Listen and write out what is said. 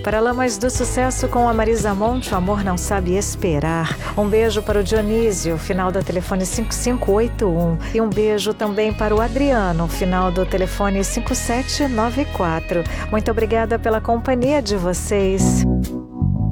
Paralamas do Sucesso com a Marisa Monte, o amor não sabe esperar. Um beijo para o Dionísio, final do telefone 5581. E um beijo também para o Adriano, final do telefone 5794. Muito obrigada pela companhia de vocês.